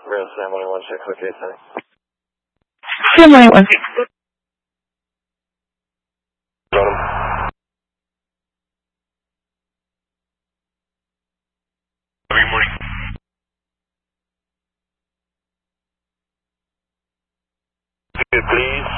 We're on Sam 116, okay, Sunny. Sam 116. Good morning. Good, please.